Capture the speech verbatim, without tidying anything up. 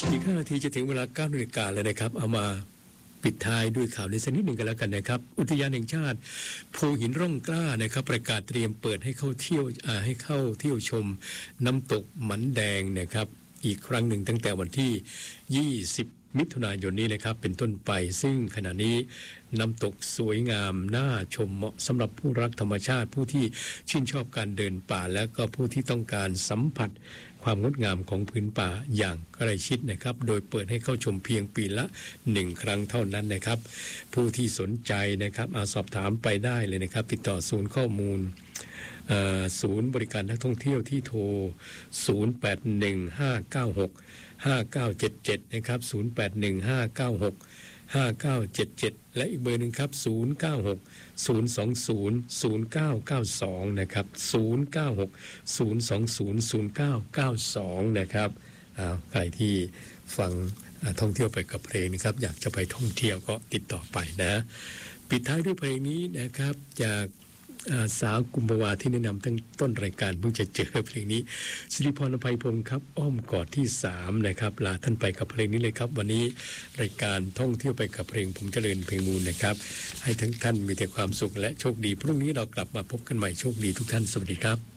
อีกห้านาทีจะถึงเวลาเก้านาฬิกาแล้วนะครับเอามาปิดท้ายด้วยข่าวในสักนิดหนึ่งกันแล้วกันนะครับอุทยานแห่งชาติภูหินร่องกล้านะครับประกาศเตรียมเปิดให้เข้าเที่ยวให้เข้าเที่ยวชมน้ำตกหมันแดงนะครับอีกครั้งหนึ่งตั้งแต่วันที่ยี่สิบมิถุนายนนี้นะครับเป็นต้นไปซึ่งขณะนี้น้ำตกสวยงามน่าชมเหมาะสำหรับผู้รักธรรมชาติผู้ที่ชื่นชอบการเดินป่าและก็ผู้ที่ต้องการสัมผัสความงดงามของพื้นป่าอย่างใกล้ชิดนะครับโดยเปิดให้เข้าชมเพียงปีละหนึ่งครั้งเท่านั้นนะครับผู้ที่สนใจนะครับอาสอบถามไปได้เลยนะครับติดต่อศูนย์ข้อมูลศูนย์บริการนักท่องเที่ยวที่โทรศูนย์ แปด หนึ่ง ห้า เก้า หก ห้า เก้า เจ็ด เจ็ดนะครับศูนย์ แปด หนึ่ง ห้า เก้า หก ห้า เก้า เจ็ด เจ็ดและอีกเบอร์หนึ่งครับศูนย์ เก้า หก ศูนย์ สอง ศูนย์ ศูนย์ เก้า เก้า สองนะครับศูนย์ เก้า หก ศูนย์ สอง ศูนย์ ศูนย์ เก้า เก้า สองนะครับอ้าวใครที่ฟังท่องเที่ยวไปกับเพลงนะครับอยากจะไปท่องเที่ยวก็ติดต่อไปนะปิดท้ายด้วยเพลงนี้นะครับจากสาวกุมภาวาที่แนะนำตั้งต้นรายการเพิ่งจะเจอเพลงนี้สิริพร อภัยพงศ์ครับอ้อมกอดที่สามนะครับลาท่านไปกับเพลงนี้เลยครับวันนี้รายการท่องเที่ยวไปกับเพลงผมเจริญเพลงมูลนะครับให้ทั้งท่านมีแต่ความสุขและโชคดีพรุ่งนี้เรากลับมาพบกันใหม่โชคดีทุกท่านสวัสดีครับ